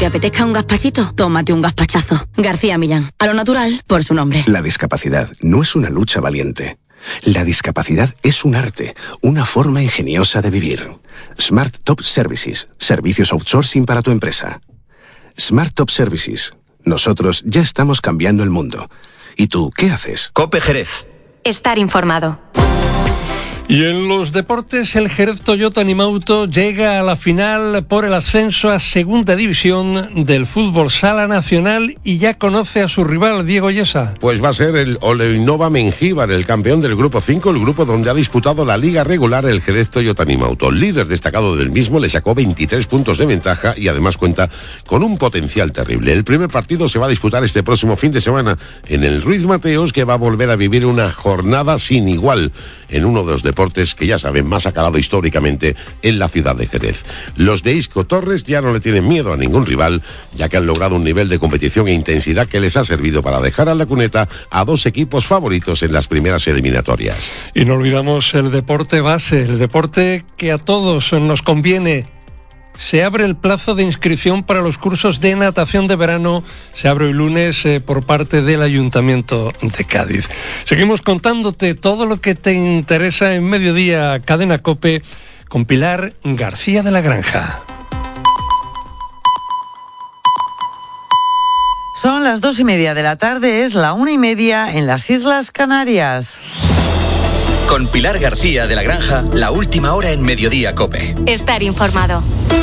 apetezca un gazpachito? Tómate un gazpachazo. García Millán. A lo natural, por su nombre. La discapacidad no es una lucha valiente. La discapacidad es un arte, una forma ingeniosa de vivir. Smart Top Services. Servicios outsourcing para tu empresa. Smart Top Services. Nosotros ya estamos cambiando el mundo. ¿Y tú qué haces? COPE Jerez. Estar informado. Y en los deportes, el Jerez Toyota Animauto llega a la final por el ascenso a Segunda División del Fútbol Sala Nacional y ya conoce a su rival, Diego Yesa. Pues va a ser el Oleinova Mengíbar, el campeón del Grupo 5, el grupo donde ha disputado la liga regular el Jerez Toyota Animauto. Líder destacado del mismo, le sacó 23 puntos de ventaja y además cuenta con un potencial terrible. El primer partido se va a disputar este próximo fin de semana en el Ruiz Mateos, que va a volver a vivir una jornada sin igual en uno de los deportes que ya saben más acalado históricamente en la ciudad de Jerez. Los de Isco Torres ya no le tienen miedo a ningún rival, ya que han logrado un nivel de competición e intensidad que les ha servido para dejar a la cuneta a dos equipos favoritos en las primeras eliminatorias. Y no olvidamos el deporte base, el deporte que a todos nos conviene. Se abre el plazo de inscripción para los cursos de natación de verano. Se abre el lunes por parte del Ayuntamiento de Cádiz. Seguimos contándote todo lo que te interesa en Mediodía Cadena COPE con Pilar García de la Granja. Son las 2:30 de la tarde, es la 1:30 en las Islas Canarias. Con Pilar García de la Granja, la última hora en Mediodía COPE. Estar informado.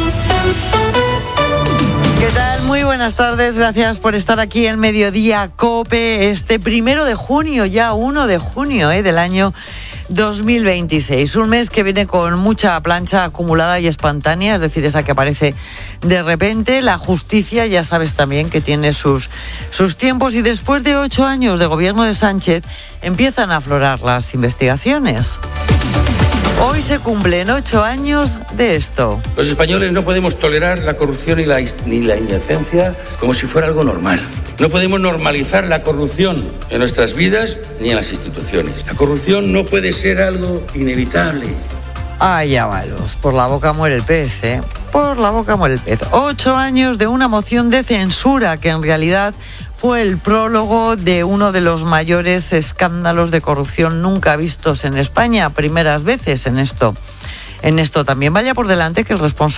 ¿Qué tal? Muy buenas tardes, gracias por estar aquí en Mediodía COPE, este 1 de junio, ya 1 de junio del año 2026, un mes que viene con mucha plancha acumulada y espontánea, es decir, esa que aparece de repente. La justicia, ya sabes también que tiene sus tiempos, y después de 8 años de gobierno de Sánchez empiezan a aflorar las investigaciones. Hoy se cumplen 8 años de esto. Los españoles no podemos tolerar la corrupción ni la indecencia como si fuera algo normal. No podemos normalizar la corrupción en nuestras vidas ni en las instituciones. La corrupción no puede ser algo inevitable. Ay, ya valos, por la boca muere el pez, Por la boca muere el pez. 8 años de una moción de censura que en realidad fue el prólogo de uno de los mayores escándalos de corrupción nunca vistos en España. Primeras veces en esto también. Vaya por delante que el responsable